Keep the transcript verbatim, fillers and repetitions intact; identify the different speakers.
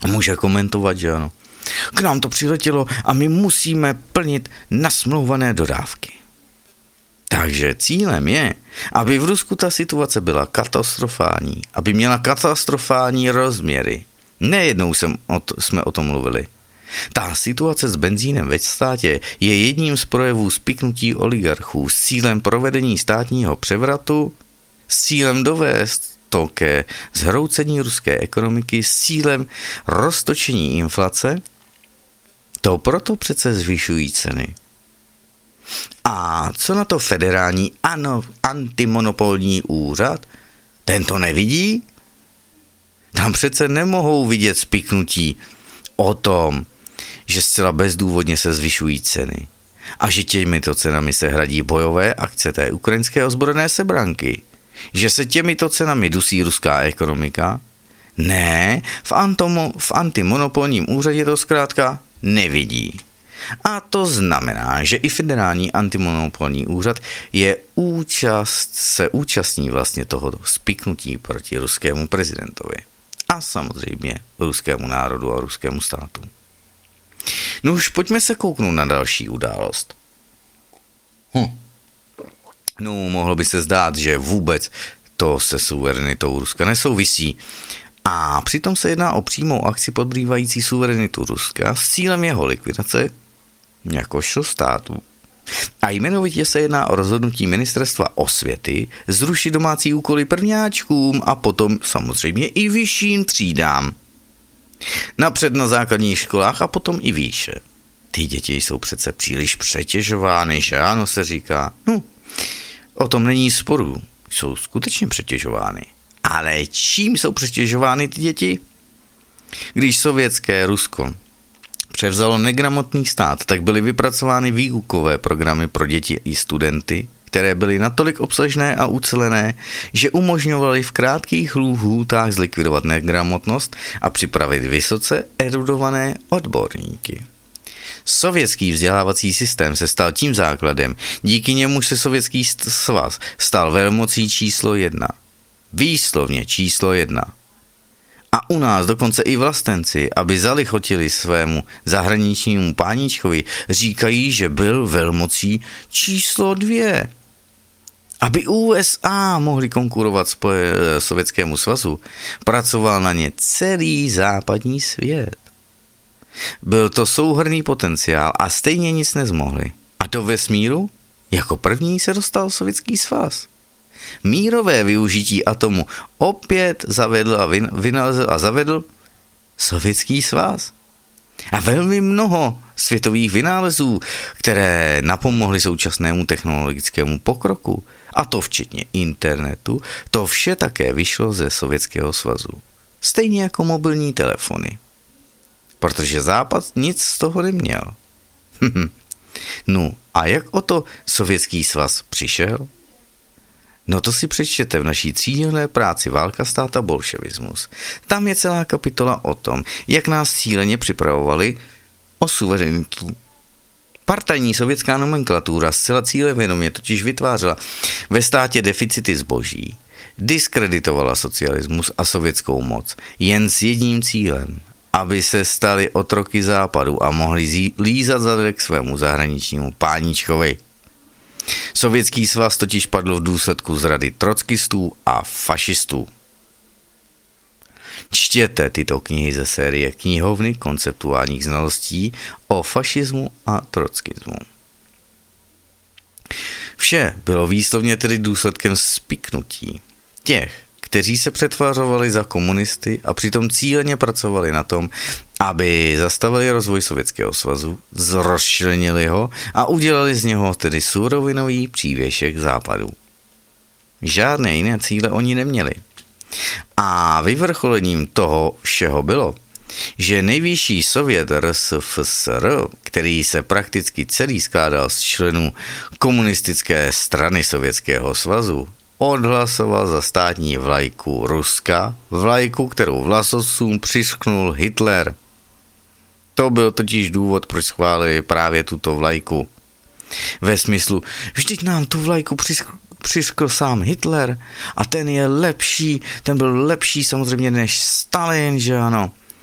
Speaker 1: může komentovat, že ano. K nám to přiletělo a my musíme plnit nasmlouvané dodávky. Takže cílem je, aby v Rusku ta situace byla katastrofální, aby měla katastrofální rozměry. Nejednou jsem o to, jsme o tom mluvili. Ta situace s benzínem ve státě je jedním z projevů spiknutí oligarchů s cílem provedení státního převratu, s cílem dovést to ke zhroucení ruské ekonomiky, s cílem roztočení inflace. To proto přece zvyšují ceny. A co na to federální ano, antimonopolní úřad? Ten to nevidí? Tam přece nemohou vidět spiknutí o tom, že zcela bezdůvodně se zvyšují ceny a že těmito cenami se hradí bojové akce té ukrajinské ozbrojené sebranky. Že se těmito cenami dusí ruská ekonomika? Ne, v, antomo, v antimonopolním úřadě to zkrátka nevidí. A to znamená, že i federální antimonopolní úřad je účast, se účastní vlastně toho spiknutí proti ruskému prezidentovi. A samozřejmě ruskému národu a ruskému státu. No už pojďme se kouknout na další událost. Hm. No, mohlo by se zdát, že vůbec to se suverenitou Ruska nesouvisí. A přitom se jedná o přímou akci podrývající suverenitu Ruska s cílem jeho likvidace jakožto státu. A jmenovitě se jedná o rozhodnutí ministerstva osvěty zrušit domácí úkoly prvňáčkům a potom samozřejmě i vyšším třídám. Napřed na základních školách a potom i výše. Ty děti jsou přece příliš přetěžovány, že ano, se říká. No, o tom není sporu. Jsou skutečně přetěžovány. Ale čím jsou přetěžovány ty děti? Když sovětské Rusko převzalo negramotný stát, tak byly vypracovány výukové programy pro děti i studenty, které byly natolik obsažné a ucelené, že umožňovaly v krátkých lhůtách zlikvidovat negramotnost a připravit vysoce erudované odborníky. Sovětský vzdělávací systém se stal tím základem, díky němuž se Sovětský svaz stal velmocí číslo jedna. Výslovně číslo jedna. A u nás dokonce i vlastenci, aby zalichotili svému zahraničnímu páničkovi, říkají, že byl velmocí číslo dvě. Aby U S A mohli konkurovat spoje, Sovětskému svazu, pracoval na ně celý západní svět. Byl to souhrnný potenciál a stejně nic nezmohli. A do vesmíru jako první se dostal Sovětský svaz. Mírové využití atomu opět zavedl a vynalezl a zavedl Sovětský svaz. A velmi mnoho světových vynálezů, které napomohly současnému technologickému pokroku, a to včetně internetu, to vše také vyšlo ze Sovětského svazu. Stejně jako mobilní telefony. Protože Západ nic z toho neměl. No a jak o to Sovětský svaz přišel? No to si přečtěte v naší třídělné práci Válka, stát a bolševismus. Tam je celá kapitola o tom, jak nás cíleně připravovali o suverenitu. Partajní sovětská nomenklatura zcela cílevědomě totiž vytvářela ve státě deficity zboží, diskreditovala socialismus a sovětskou moc jen s jedním cílem, aby se stali otroky západu a mohli lízat zadek svému zahraničnímu páničkovi. Sovětský svaz totiž padl v důsledku zrady trockistů a fašistů. Čtěte tyto knihy ze série Knihovny konceptuálních znalostí o fašismu a trockismu. Vše bylo výslovně tedy důsledkem spiknutí těch, kteří se přetvářovali za komunisty a přitom cíleně pracovali na tom, aby zastavili rozvoj Sovětského svazu, zrozčlenili ho a udělali z něho tedy surovinový přívěšek západu. Žádné jiné cíle oni neměli. A vyvrcholením toho všeho bylo, že nejvyšší sovět R S F S R, který se prakticky celý skládal z členů komunistické strany Sovětského svazu, odhlasoval za státní vlajku Ruska, vlajku, kterou vlasovcům přišknul Hitler. To byl totiž důvod, proč schválili právě tuto vlajku. Ve smyslu, vždyť nám tu vlajku přiškl sám Hitler a ten je lepší, ten byl lepší samozřejmě než Stalin, že ano.